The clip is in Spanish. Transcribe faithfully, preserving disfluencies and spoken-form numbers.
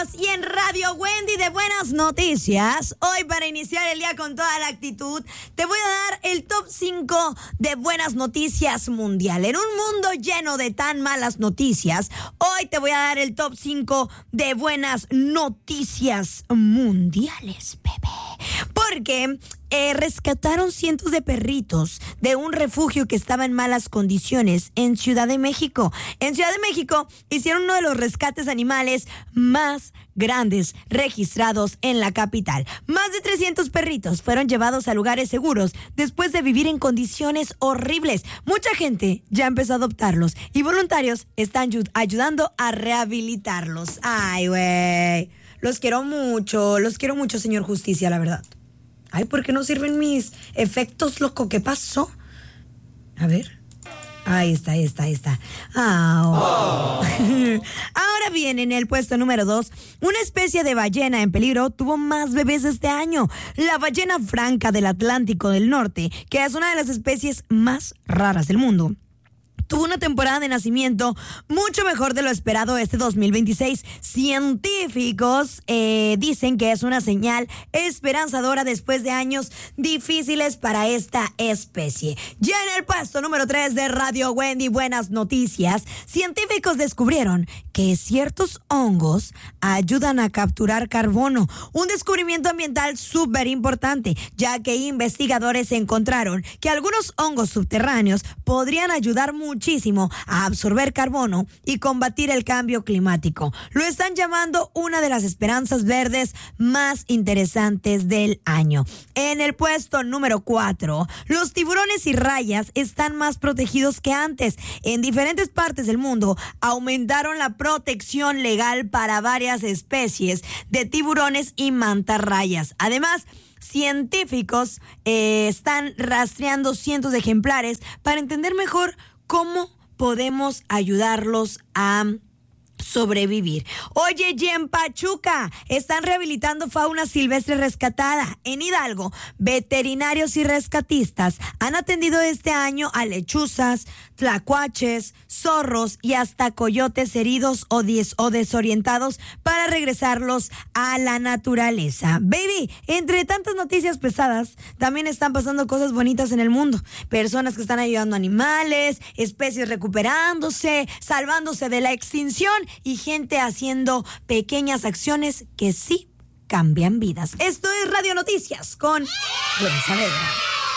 Y en Radio Wendy de Buenas Noticias, hoy para iniciar el día con toda la actitud, te voy a dar el top cinco de buenas noticias mundial. En un mundo lleno de tan malas noticias, hoy te voy a dar el top cinco de buenas noticias mundiales, bebé. Porque eh, rescataron cientos de perritos de un refugio que estaba en malas condiciones en Ciudad de México. En Ciudad de México hicieron uno de los rescates animales más grandes registrados en la capital. Más de trescientos perritos fueron llevados a lugares seguros después de vivir en condiciones horribles. Mucha gente ya empezó a adoptarlos y voluntarios están ayudando a rehabilitarlos. Ay, güey. Los quiero mucho, los quiero mucho, señor Justicia, la verdad. Ay, ¿por qué no sirven mis efectos, loco? ¿Qué pasó? A ver. Ahí está, ahí está, ahí está. Oh. Ahora bien, en el puesto número dos, una especie de ballena en peligro tuvo más bebés este año. La ballena franca del Atlántico del Norte, que es una de las especies más raras del mundo, tuvo una temporada de nacimiento mucho mejor de lo esperado este dos mil veintiséis. Científicos eh, dicen que es una señal esperanzadora después de años difíciles para esta especie. Ya en el puesto número tres de Radio Wendy Buenas Noticias, científicos descubrieron que ciertos hongos ayudan a capturar carbono. Un descubrimiento ambiental súper importante, ya que investigadores encontraron que algunos hongos subterráneos podrían ayudar mucho muchísimo a absorber carbono y combatir el cambio climático. Lo están llamando una de las esperanzas verdes más interesantes del año. En el puesto número cuatro, los tiburones y rayas están más protegidos que antes. En diferentes partes del mundo aumentaron la protección legal para varias especies de tiburones y mantarrayas. Además, científicos eh, están rastreando cientos de ejemplares para entender mejor cómo podemos ayudarlos a sobrevivir. Oye, y en Pachuca están rehabilitando fauna silvestre rescatada. En Hidalgo, veterinarios y rescatistas han atendido este año a lechuzas, tlacuaches, zorros y hasta coyotes heridos o, des- o desorientados para regresarlos a la naturaleza. Baby, entre tantas noticias pesadas, también están pasando cosas bonitas en el mundo. Personas que están ayudando a animales, especies recuperándose, salvándose de la extinción y gente haciendo pequeñas acciones que sí cambian vidas. Esto es Radio Noticias con Gwen Saavedra.